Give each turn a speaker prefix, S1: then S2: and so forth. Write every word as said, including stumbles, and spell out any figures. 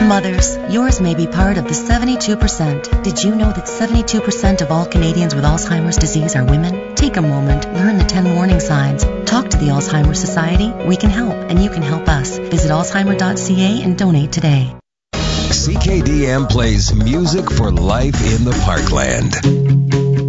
S1: Mothers, yours may be part of the seventy-two percent. Did you know that seventy-two percent of all Canadians with Alzheimer's disease are women? Take a moment, learn the ten warning signs. Talk to the Alzheimer's Society. We can help, and you can help us. Visit alzheimer dot c a and donate today.
S2: C K D M plays music for life in the Parkland.